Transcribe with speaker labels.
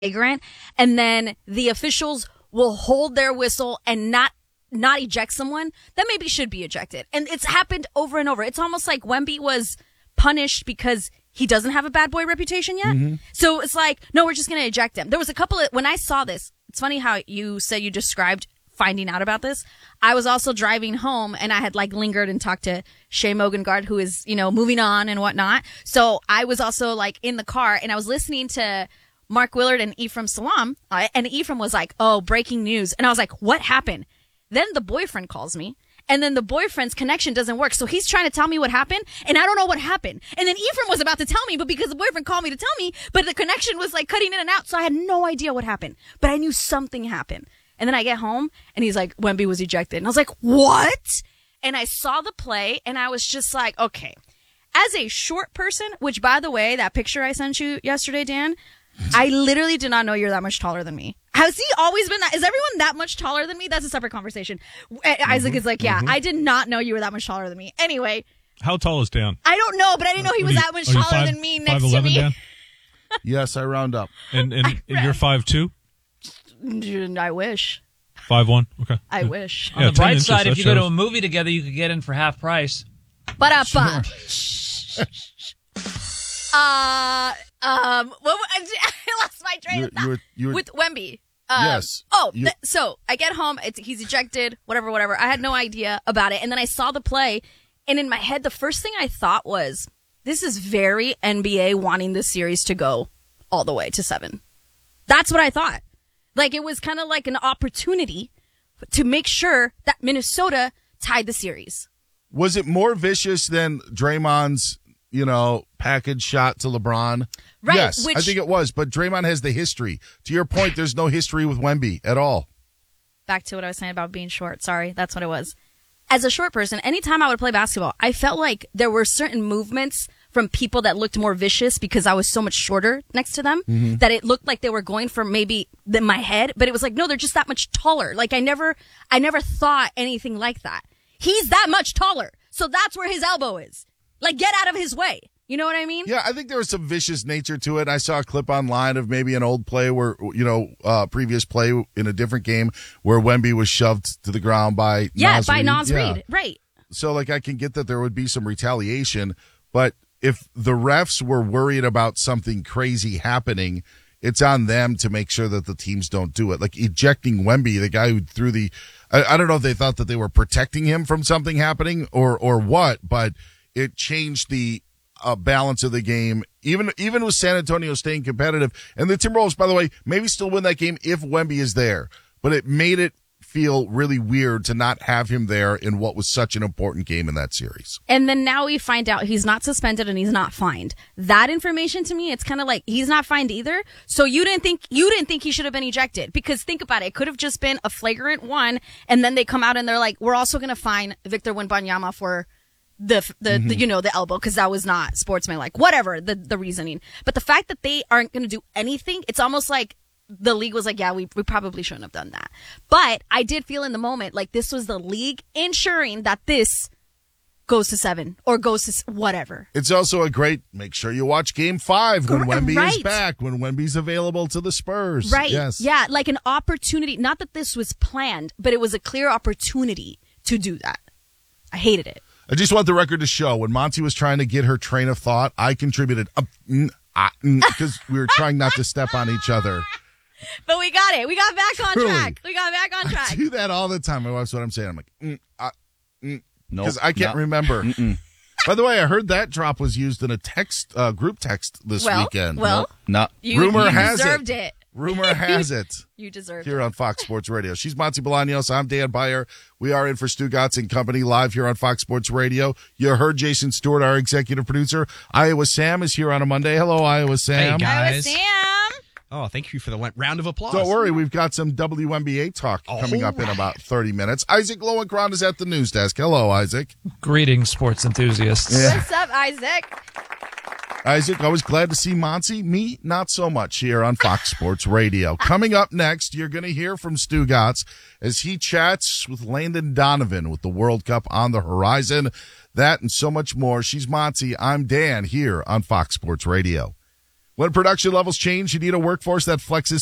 Speaker 1: flagrant, and then the officials will hold their whistle and not eject someone that maybe should be ejected. And it's happened over and over. It's almost like Wemby was punished because he doesn't have a bad boy reputation yet. Mm-hmm. So it's like, no, we're just going to eject him. There was a couple of, when I saw this, it's funny how you said you described finding out about this. I was also driving home and I had like lingered and talked to Shay Mogengard, who is, moving on and whatnot. So I was also like in the car and I was listening to Mark Willard and Ephraim Salaam, and Ephraim was like, oh, breaking news. And I was like, what happened? Then the boyfriend calls me, and then the boyfriend's connection doesn't work. So he's trying to tell me what happened, and I don't know what happened. And then Ephraim was about to tell me, but because the boyfriend called me to tell me, but the connection was like cutting in and out, so I had no idea what happened. But I knew something happened. And then I get home, and he's like, Wemby was ejected. And I was like, what? And I saw the play, and I was just like, okay. As a short person, which, by the way, that picture I sent you yesterday, Dan, I literally did not know you're that much taller than me. Has he always been that? Is everyone that much taller than me? That's a separate conversation. Isaac is like, yeah, I did not know you were that much taller than me. Anyway.
Speaker 2: How tall is Dan?
Speaker 1: I don't know, but I didn't know he was that much taller than me next to me. Dan?
Speaker 3: Yes, I round up.
Speaker 2: And you're 5'2"?
Speaker 1: I wish.
Speaker 2: 5'1"? Okay.
Speaker 1: I wish.
Speaker 4: On the bright side, if you go to a movie together, you could get in for half price.
Speaker 1: Ba-da-ba. I lost my train of thought. With Wemby.
Speaker 3: Yes.
Speaker 1: So I get home. He's ejected. Whatever. I had no idea about it. And then I saw the play. And in my head, the first thing I thought was, this is very NBA wanting this series to go all the way to 7. That's what I thought. Like, it was kind of like an opportunity to make sure that Minnesota tied the series.
Speaker 3: Was it more vicious than Draymond's, package shot to LeBron?
Speaker 1: Right.
Speaker 3: Yes, I think it was. But Draymond has the history. To your point, there's no history with Wemby at all.
Speaker 1: Back to what I was saying about being short. Sorry, that's what it was. As a short person, anytime I would play basketball, I felt like there were certain movements from people that looked more vicious because I was so much shorter next to them that it looked like they were going for maybe my head, but it was like, no, they're just that much taller. Like I never thought anything like that. He's that much taller. So that's where his elbow is. Like, get out of his way. You know what I mean?
Speaker 3: Yeah, I think there was some vicious nature to it. I saw a clip online of maybe an old play where, previous play in a different game where Wemby was shoved to the ground by Naz Reid.
Speaker 1: Naz Reid. Right.
Speaker 3: So, I can get that there would be some retaliation, but if the refs were worried about something crazy happening, it's on them to make sure that the teams don't do it. Like ejecting Wemby, the guy who threw I don't know if they thought that they were protecting him from something happening or what, but it changed the balance of the game, even with San Antonio staying competitive. And the Timberwolves, by the way, maybe still win that game if Wemby is there. But it made it feel really weird to not have him there in what was such an important game in that series.
Speaker 1: And then now we find out he's not suspended and he's not fined. That information to me, it's kind of like he's not fined either. So you didn't think he should have been ejected, because think about it. It could have just been a flagrant one, and then they come out and they're like, we're also going to fine Victor Wembanyama for the elbow, because that was not sportsmanlike, whatever the reasoning. But the fact that they aren't going to do anything, it's almost like the league was like, yeah, we probably shouldn't have done that. But I did feel in the moment like this was the league ensuring that this goes to 7 or goes to whatever.
Speaker 3: It's also make sure you watch Game 5 when Wemby is back, when Wemby's available to the Spurs.
Speaker 1: Right.
Speaker 3: Yes.
Speaker 1: Yeah, like an opportunity. Not that this was planned, but it was a clear opportunity to do that. I hated it.
Speaker 3: I just want the record to show when Monty was trying to get her train of thought, I contributed because we were trying not to step on each other.
Speaker 1: But we got it. We got back on track.
Speaker 3: I do that all the time. My wife's what I'm saying. I'm like, because I can't remember. By the way, I heard that drop was used in a text group text this weekend.
Speaker 1: Well,
Speaker 3: rumor has
Speaker 1: deserved it.
Speaker 3: Rumor has it.
Speaker 1: You deserved
Speaker 3: here
Speaker 1: it.
Speaker 3: on Fox Sports Radio. She's Monty Bolaños. I'm Dan Beyer. We are in for Stugotz and Company live here on Fox Sports Radio. You heard Jason Stewart, our executive producer. Iowa Sam is here on a Monday. Hello, Iowa Sam.
Speaker 5: Hey, guys.
Speaker 1: Iowa Sam.
Speaker 5: Oh, thank you for the round of applause.
Speaker 3: Don't worry, we've got some WNBA talk coming up in about 30 minutes. Isaac Lowenkron is at the news desk. Hello, Isaac.
Speaker 4: Greetings, sports enthusiasts.
Speaker 3: Yeah.
Speaker 1: What's up, Isaac?
Speaker 3: Isaac, always glad to see Monty. Me, not so much here on Fox Sports Radio. Coming up next, you're going to hear from Stugotz as he chats with Landon Donovan with the World Cup on the horizon. That and so much more. She's Monty. I'm Dan here on Fox Sports Radio. When production levels change, you need a workforce that flexes